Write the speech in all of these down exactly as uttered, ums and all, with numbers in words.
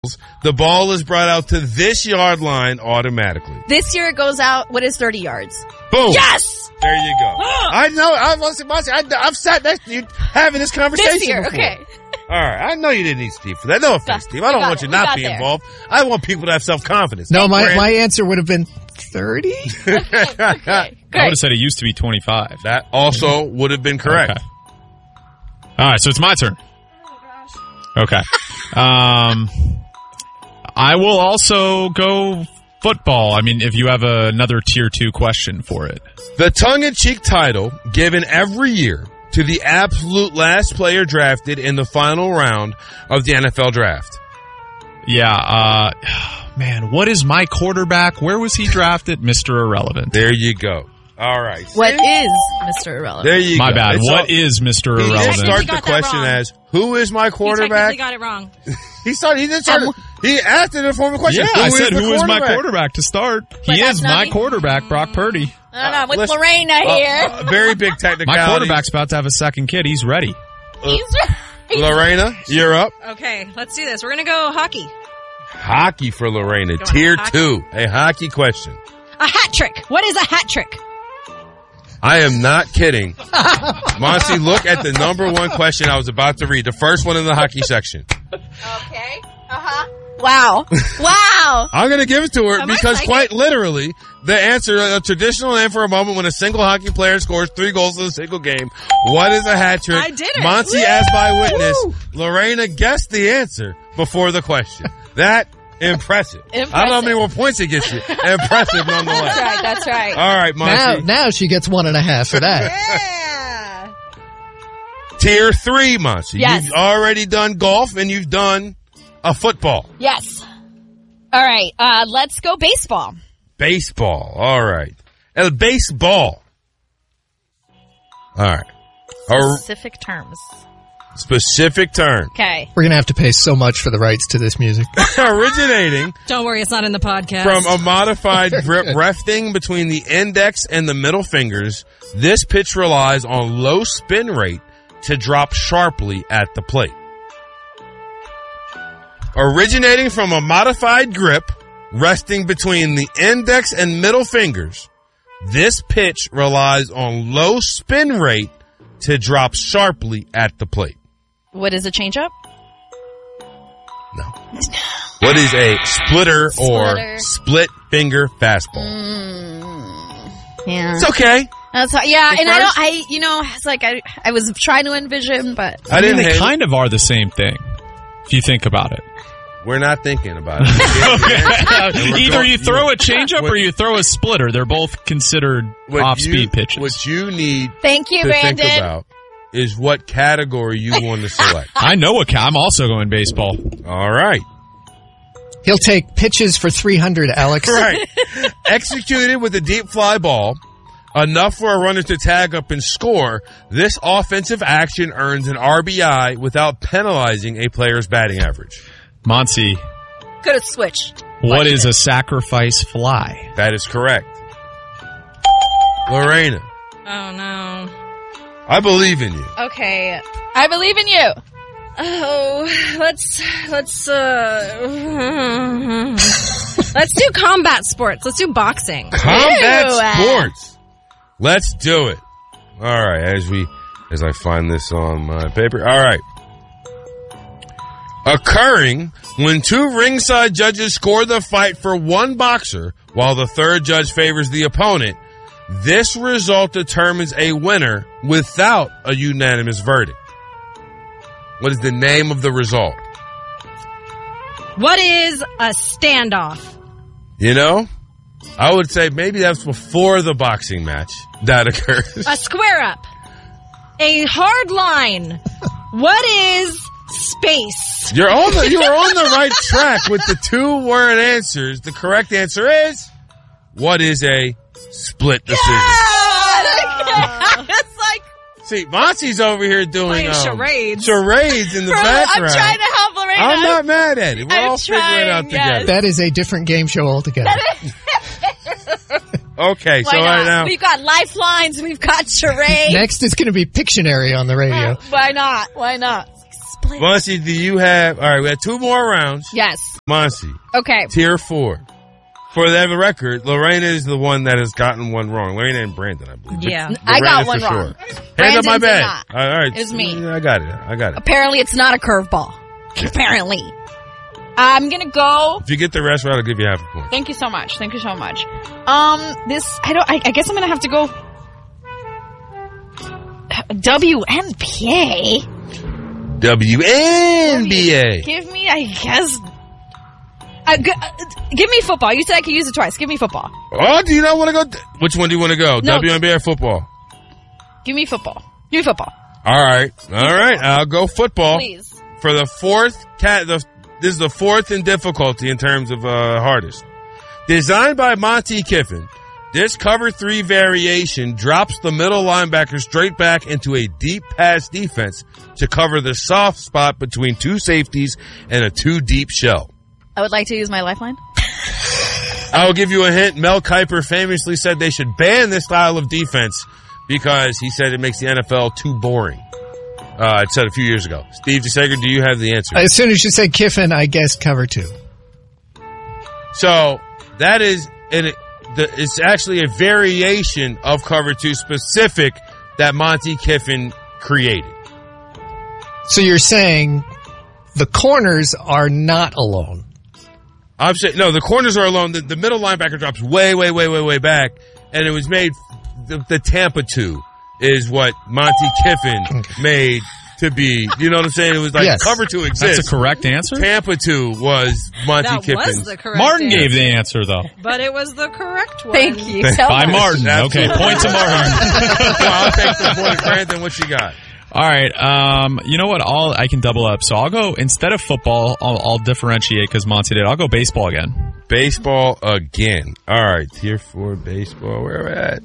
the ball is brought out to this yard line automatically. This year it goes out, what is thirty yards? Boom. Yes! There you go. I know. I was, I, I've sat next to you having this conversation This year, before. okay. All right. I know you didn't need Steve for that. No offense, Got- Steve. I don't we want got you it. not We be got there. involved. I want people to have self-confidence. No, my, Brandon. my answer would have been thirty. Okay, I would great. have said it used to be twenty-five. That also would have been correct. Okay. All right, so it's my turn. Okay. Um, I will also go football. I mean, if you have another tier two question for it. The tongue-in-cheek title given every year to the absolute last player drafted in the final round of the N F L draft. Yeah, uh, man, what is my quarterback? Where was he drafted? Mister Irrelevant. There you go. All right. What is Mister Irrelevant? There you My go. bad. It's What all- is Mister He didn't Irrelevant? start You the got that question wrong. as, who is my You quarterback? technically got it wrong. He started, he didn't start, he asked it in a form of question. Yeah, I Who is said the who is my quarterback? quarterback to start. But He that's is not my me. quarterback, Brock Purdy. I don't know, with Listen, Lorena uh, here. uh, very big technicality. My quarterback's about to have a second kid. He's ready. He's Lorena, you're up. Okay, let's do this. We're going to go hockey. Hockey for Lorena. Going Tier hockey. two. A hockey question. A hat trick. What is a hat trick? I am not kidding. Monty, look at the number one question I was about to read. The first one in the hockey section. Okay. Uh-huh. Wow. Wow. I'm going to give it to her Am I because psychic? quite literally, the answer, a traditional name for a moment when a single hockey player scores three goals in a single game. What is a hat trick? I did it. Monty, Woo! as by witness, Lorena guessed the answer before the question. That, impressive. I don't know how many Impressive. more points it gets you. Impressive nonetheless. That's right, that's right. All right, Now, Monty. now she gets one and a half for that. Yeah. Tier three, Monty. Yes. You've already done golf and you've done a football. Yes. All right, uh, let's go baseball. Baseball. All right. El baseball. All right. A Specific terms. specific term. Okay. We're going to have to pay so much for the rights to this music. Originating Don't worry, it's not in the podcast. from a modified grip resting between the index and the middle fingers, this pitch relies on low spin rate to drop sharply at the plate. Originating from a modified grip resting between the index and middle fingers, this pitch relies on low spin rate to drop sharply at the plate. What is a changeup? No. What is a splitter, or Splitter. split finger fastball? Yeah. It's okay. That's how, yeah, The and I first- don't, I, you know, it's like I, I was trying to envision, but I I mean, didn't they hate it. kind of are the same thing, if you think about it. We're not thinking about it. And we're Either going- you throw a changeup What- or you throw a splitter. They're both considered What off-speed you- pitches. What you need thank you, to Brandon. think about is what category you want to select. I know what ca- I'm also going baseball. All right. He'll take pitches for three hundred, Alex. Right. Executed with a deep fly ball, enough for a runner to tag up and score, this offensive action earns an R B I without penalizing a player's batting average. Monty, Could have switched. what is a sacrifice fly? That is correct. Lorena, Oh, no. I believe in you. Okay. I believe in you. Oh, let's, let's, uh, let's do combat sports. Let's do boxing. Combat Ew. sports. Let's do it. All right, as we, as I find this on my paper. All right. Occurring when two ringside judges score the fight for one boxer while the third judge favors the opponent, this result determines a winner without a unanimous verdict. What is the name of the result? What is a standoff? You know, I would say maybe that's before the boxing match that occurs. A square up. A hard line. What is space? You're on the you're on the right track with the two word answers. The correct answer is, what is a split decision? It's like, See, Monty's over here doing Playing um, charades. charades in the bro, I'm background. trying to help Lorena. I'm not mad at it. We're I'm all figuring it out trying, yes. together. That is a different game show altogether. Okay, Why so not? right now, We've got lifelines. We've got charades. Next is going to be Pictionary on the radio. Why not? Why not? Split play. Muncie, do you have... All right, we have two more rounds. Yes. Muncie, Okay. tier four. For the record, Lorena is the one that has gotten one wrong. Lorena and Brandon, I believe. Yeah. But I got Lorena one for wrong. Sure. Hand Brandon up my did bag. not. All right. It was me. Yeah, I got it. I got it. Apparently, it's not a curveball. Apparently. I'm going to go. If you get the rest right, I'll give you half a point. Thank you so much. Thank you so much. Um, this, I don't, I, I guess I'm going to have to go W N B A. W N B A. Give me, I guess, uh, g- uh, give me football. You said I could use it twice. Give me football. Oh, do you not want to go? Th- Which one do you want to go? No. W N B A or football? Give me football. Give me football. All right. All right. I'll go football. Please. For the fourth cat, the, this is the fourth in difficulty in terms of uh, hardest. Designed by Monty Kiffin, this cover three variation drops the middle linebacker straight back into a deep pass defense to cover the soft spot between two safeties and a two deep shell. I would like to use my lifeline. I will give you a hint. Mel Kiper famously said they should ban this style of defense because he said it makes the N F L too boring. Uh, it said a few years ago. Steve DeSager, do you have the answer? As soon as you said Kiffin, I guess cover two. So that is, and it, the, it's actually a variation of cover two specific that Monty Kiffin created. So you're saying the corners are not alone. I'm saying, no, the corners are alone. The, the middle linebacker drops way, way, way, way, way back, and it was made, the, the Tampa two is what Monty Kiffin made to be, you know what I'm saying? It was like Yes. cover two exists. That's a correct answer? Tampa two was Monty That Kiffin's. was the correct Martin answer. gave the answer, though. But it was the correct one. Thank you so By much. Martin. Okay, Absolutely. point to Martin. So I'll take the point. Brandon, what you got? All right. Um, you know what? I'll I can double up. So I'll go instead of football. I'll, I'll differentiate because Monty did. I'll go baseball again. Baseball again. All right, tier four baseball. Where are we at?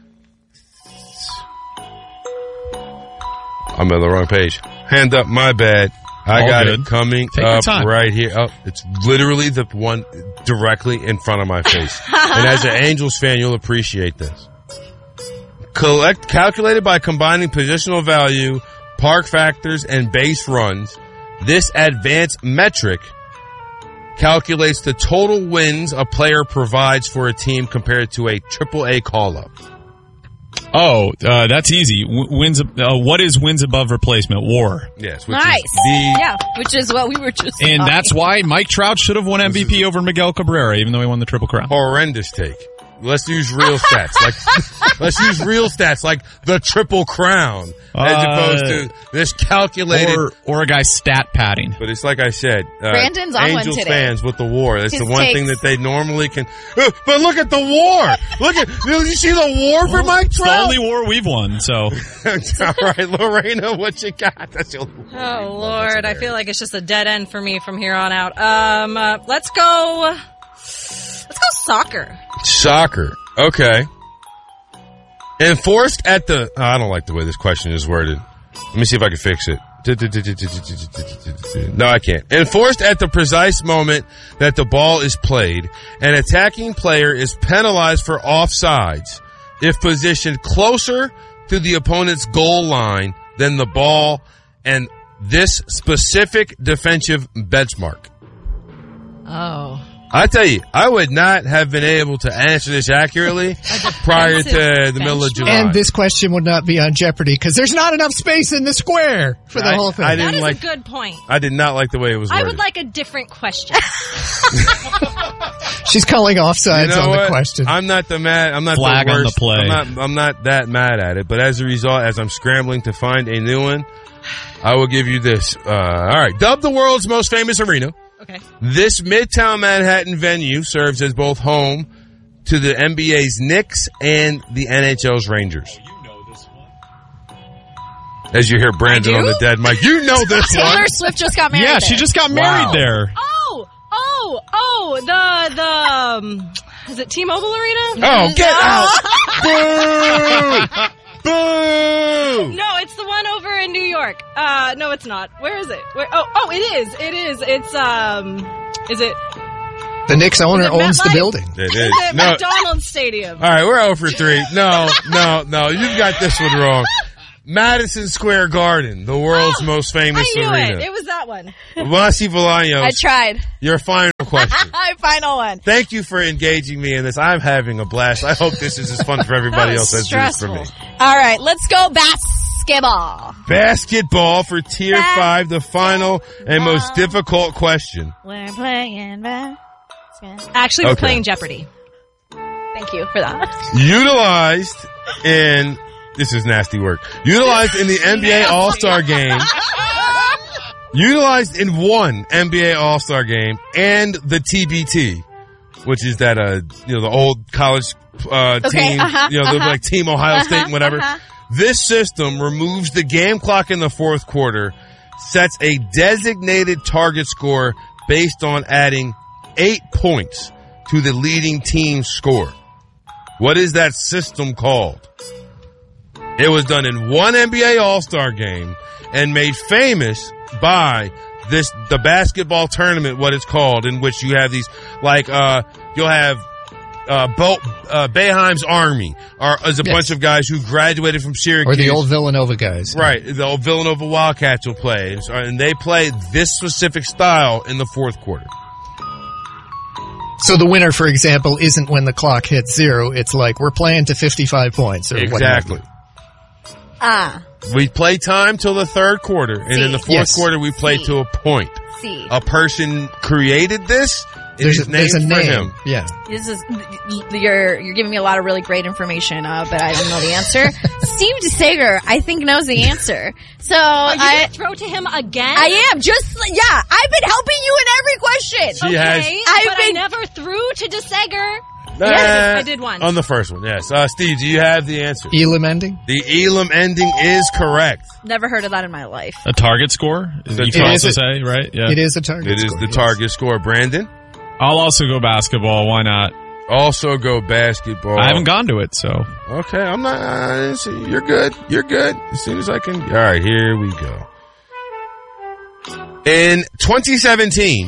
I'm on the wrong page. Hand up, my bad. I All got good. it coming Take your up time. right here. Oh, it's literally the one directly in front of my face. And as an Angels fan, you'll appreciate this. Collect calculated by combining positional value, park factors, and base runs. This advanced metric calculates the total wins a player provides for a team compared to a triple A call-up. Oh, uh, that's easy. W- wins. Uh, what is wins above replacement? WAR. Yes, which Nice. is the Yeah, which is what we were just And talking. that's why Mike Trout should have won M V P over Miguel Cabrera, even though he won the Triple Crown. horrendous take. Let's use real stats. Like, let's use real stats, like the Triple Crown, as Uh, opposed to this calculated. Or, or a guy's stat padding. But it's like I said, uh, Brandon's on one Angels today. fans with the war. That's His the one takes. thing that they normally can. Uh, but look at the war. Look at. Did you see the war for Mike It's the Trout? only war we've won, so. All right, Lorena, what you got? That's the only war. Oh, Lord. I feel like it's just a dead end for me from here on out. Um, uh, let's go. Let's go soccer. Soccer. Okay. Enforced at the... Oh, I don't like the way this question is worded. Let me see if I can fix it. No, I can't. Enforced at the precise moment that the ball is played, an attacking player is penalized for offsides if positioned closer to the opponent's goal line than the ball and this specific defensive benchmark. Oh. I tell you, I would not have been able to answer this accurately prior to the middle of July. And this question would not be on Jeopardy because there's not enough space in the square for the I- whole thing. I That didn't is like. a good point. I did not like the way it was I worded. would like a different question. She's calling offsides You know on what? the question. I'm not the mad. I'm not Flag the on the worst. play. I'm not. I'm not that mad at it. But as a result, as I'm scrambling to find a new one, I will give you this. Uh, all right. Dubbed the world's most famous arena, Okay. this Midtown Manhattan venue serves as both home to the N B A's Knicks and the N H L's Rangers. As you hear Brandon I on do? the dead mic, you know this one. Taylor Swift just got married Yeah, there. she just got married Wow. there. Oh, oh, oh, the, the, um, is it T-Mobile Arena? Oh, get out! Boo! Boo! No, it's the one over in New York. Uh, no, it's not. Where is it? Where, oh, oh, it is. It is. It's, um, is it, the Knicks owner is it owns the MetLife? building. It is is. it No. McDonald's Stadium? All right, we're zero for three. No, no, no. You've got this one wrong. Madison Square Garden, the world's Oh, most famous I knew arena. it. It was that one. Monty Bolaños, I tried. your final question. My final one. Thank you for engaging me in this. I'm having a blast. I hope this is as fun for everybody That else was as it is for me. stressful. All right, let's go basketball. Basketball for tier five, the final and most difficult question. We're playing basketball. Actually, we're Okay. playing Jeopardy. Thank you for that. Utilized in, this is nasty work, utilized in the N B A All-Star game, utilized in one N B A All-Star game and the T B T, which is that, uh, you know, the old college, uh, Okay, team, uh-huh, you know, the uh-huh. like Team Ohio State and whatever. uh-huh. This system removes the game clock in the fourth quarter, sets a designated target score based on adding eight points to the leading team's score. What is that system called? It was done in one N B A All-Star game and made famous by this, the basketball tournament, what it's called, in which you have these, like, uh, you'll have, uh, Bo, uh, Boeheim's Army, or is a Yes. bunch of guys who graduated from Syracuse. Or the old Villanova guys. Right, the old Villanova Wildcats will play, and they play this specific style in the fourth quarter. So the winner, for example, isn't when the clock hits zero. It's like we're playing to fifty-five points or Exactly. whatever. Ah, We play time till the third quarter, and in the fourth Yes. quarter we play See. to a point. see. A person created this. It There's is a, there's a named for name. him. Yeah. This is you're you're giving me a lot of really great information, uh, but I don't know the answer. Steve DeSager, I think, knows the answer. So Are you I gonna throw to him again? I am just yeah. I've been helping you in every question. She has- Okay, I've but been- I never threw to DeSager. Uh, Yes, I did once. On the first one, yes. Uh, Steve, do you have the answer? Elam ending? The Elam ending is correct. Never heard of that in my life. A target score? You It can is also a- say, right? Yeah. It is a target It is score, the yes. target score. Brandon, I'll also go basketball. Why not? also go basketball. I haven't gone to it, so. Okay, I'm not. Uh, see, you're good. You're good. As soon as I can. All right, here we go. In twenty seventeen,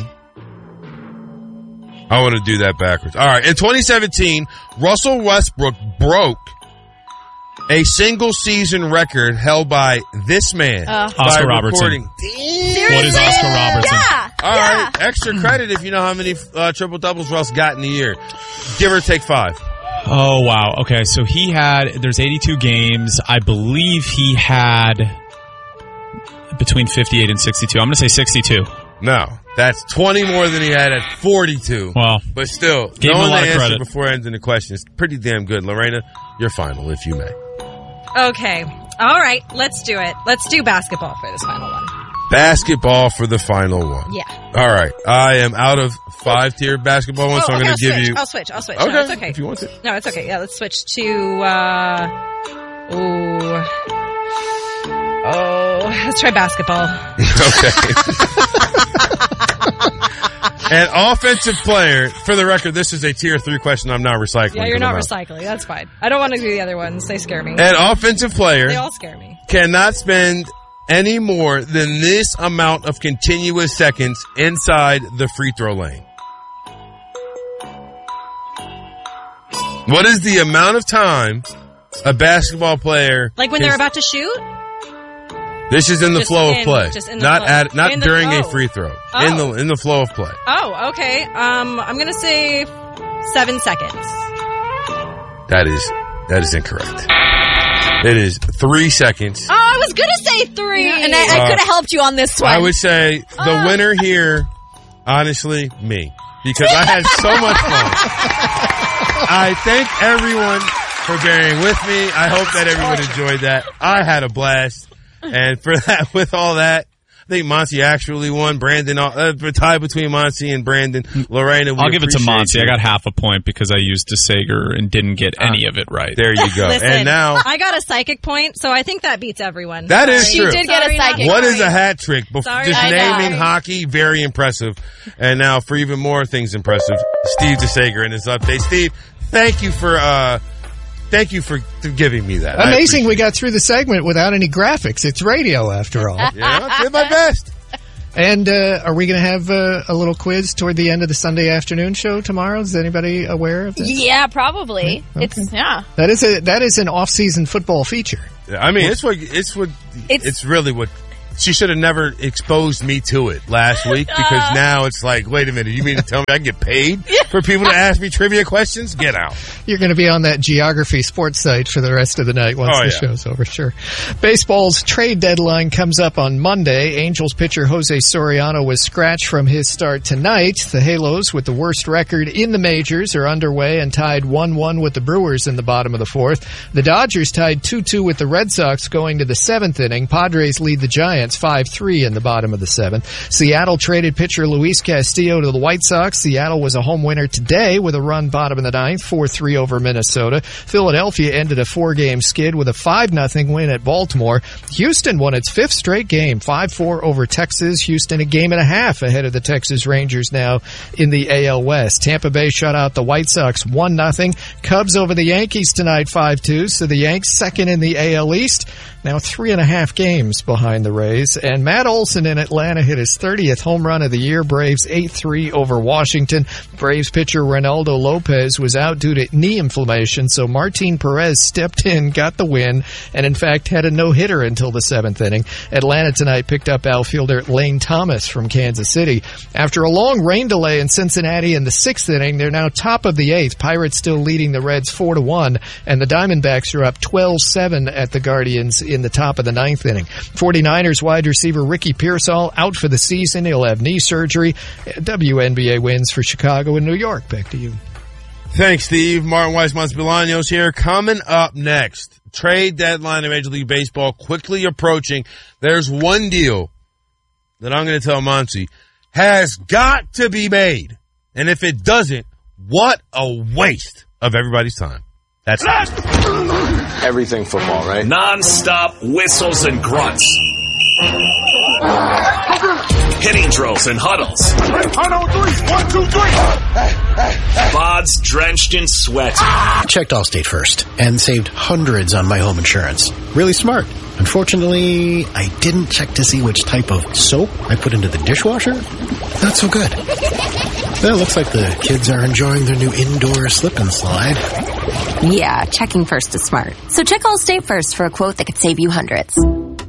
I want to do that backwards. All right, in twenty seventeen, Russell Westbrook broke a single season record held by this man. Uh, by Oscar Robertson. recording- What is Oscar Robertson? Yeah. All yeah. right, extra credit if you know how many uh, triple doubles Russ got in a year. Give or take five. Oh, wow. Okay, so he had, there's eighty-two games. I believe he had between fifty-eight and sixty-two. I'm going to say sixty-two. No, that's twenty more than he had at forty-two. Well, But still, Gave him a knowing lot the of answer credit. before ending the question is pretty damn good. Lorena, your final, if you may. Okay. All right. Let's do it. Let's do basketball for this final one. Basketball for the final one. Yeah. All right. I am out of five-tier basketball ones, so I'm okay, going to I'll give switch. you... I'll switch. I'll switch. Okay, No, it's okay. if you want to. No, it's okay. Yeah, let's switch to. uh Ooh. Oh, let's try basketball. Okay. An offensive player, for the record, this is a tier three question. I'm not recycling. Yeah, you're 'cause not I'm out. recycling. That's fine. I don't want to do the other ones. They scare me. An offensive player They all scare me. cannot spend any more than this amount of continuous seconds inside the free throw lane. What is the amount of time a basketball player... Like when can- they're about to shoot? This is in the Just flow in- of play. just in the not flow. at not In the during a flow. free throw. Oh. In the in the flow of play. Oh, okay. Um, I'm gonna say seven seconds. That is that is incorrect. It is three seconds. Oh, I was gonna say three. And I, I Uh, could have helped you on this one. I would say the Uh. winner here, honestly, me. Because I had so much fun. I thank everyone for bearing with me. I hope that everyone enjoyed that. I had a blast. And for that, with all that, I think Monty actually won. Brandon, uh, a tie between Monty and Brandon. Lorena, we I'll give it to appreciate Monty. you. I got half a point because I used DeSager and didn't get any of it right. There you go. Listen, And now, I got a psychic point, so I think that beats everyone. that is She true. did get a Sorry, psychic. What is point. a hat trick? Bef- Sorry, Just I know. naming hockey, very impressive. And now for even more things impressive, Steve DeSager in his update. Steve, thank you for, uh, thank you for giving me that. I Amazing we appreciate got through the segment without any graphics. It's radio after all. it. Yeah, I did my best. And uh, are we going to have uh, a little quiz toward the end of the Sunday afternoon show tomorrow? Is anybody aware of this? Yeah, probably. Okay. It's yeah. That is a that is an off-season football feature. I mean, it's what it's what It's- it's, really what she should have never exposed me to it last week because now it's like, wait a minute, you mean to tell me I can get paid for people to ask me trivia questions? Get out. You're going to be on that Geography sports site for the rest of the night once Oh, the yeah. show's over, sure. Baseball's trade deadline comes up on Monday. Angels pitcher Jose Soriano was scratched from his start tonight. The Halos, with the worst record in the majors, are underway and tied one one with the Brewers in the bottom of the fourth. The Dodgers tied two two with the Red Sox going to the seventh inning. Padres lead the Giants five three in the bottom of the seventh. Seattle traded pitcher Luis Castillo to the White Sox. Seattle was a home winner today with a run bottom of the ninth, four three over Minnesota. Philadelphia ended a four-game skid with a five nothing win at Baltimore. Houston won its fifth straight game, five four over Texas. Houston a game and a half ahead of the Texas Rangers now in the A L West. Tampa Bay shut out the White Sox one nothing. Cubs over the Yankees tonight five two, so the Yanks second in the A L East. Now three and a half games behind the Rays. And Matt Olson in Atlanta hit his thirtieth home run of the year. Braves eight three over Washington. Braves pitcher Reynaldo Lopez was out due to knee inflammation, so Martin Perez stepped in, got the win, and in fact had a no-hitter until the seventh inning. Atlanta tonight picked up outfielder Lane Thomas from Kansas City. After a long rain delay in Cincinnati in the sixth inning, they're now top of the eighth. Pirates still leading the Reds four to one, and the Diamondbacks are up twelve seven at the Guardians in the top of the ninth inning. 49ers wide receiver Ricky Pearsall out for the season. He'll have knee surgery. W N B A wins for Chicago and New York. Back to you. Thanks, Steve. Martin Weissmans Bolaños here. Coming up next, trade deadline of Major League Baseball quickly approaching. There's one deal that I'm going to tell Monty has got to be made. And if it doesn't, what a waste of everybody's time. That's Everything football, right? Non-stop whistles and grunts. Hitting drills and huddles. One, two, three. V O Ds drenched in sweat. Checked Allstate first and saved hundreds on my home insurance. Really smart. Unfortunately, I didn't check to see which type of soap I put into the dishwasher. Not so good. Well, it looks like the kids are enjoying their new indoor slip and slide. Yeah, checking first is smart. So check Allstate first for a quote that could save you hundreds.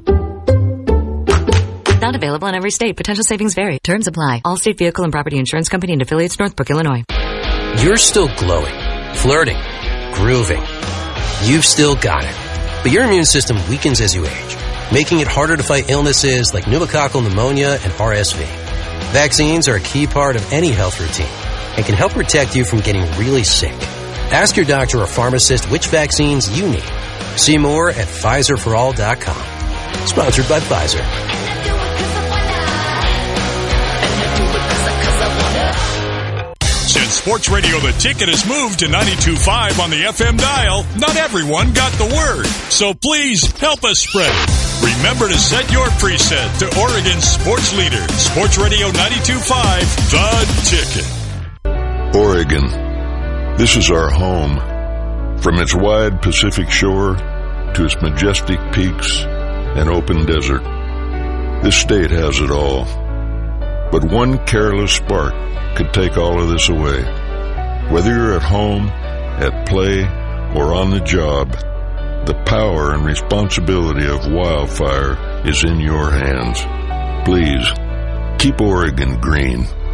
Not available in every state. Potential savings vary. Terms apply. Allstate Vehicle and Property Insurance Company and affiliates, Northbrook, Illinois. You're still glowing, flirting, grooving. You've still got it. But your immune system weakens as you age, making it harder to fight illnesses like pneumococcal pneumonia and R S V. Vaccines are a key part of any health routine and can help protect you from getting really sick. Ask your doctor or pharmacist which vaccines you need. See more at Pfizer for all dot com. Sponsored by Pfizer. Since Sports Radio The Ticket has moved to ninety-two point five on the F M dial, not everyone got the word. So please help us spread it. Remember to set your preset to Oregon's sports leader, Sports Radio ninety-two point five, The Ticket. Oregon. This is our home. From its wide Pacific shore to its majestic peaks and open desert, this state has it all. But one careless spark could take all of this away. Whether you're at home, at play, or on the job, the power and responsibility of wildfire is in your hands. Please, keep Oregon green.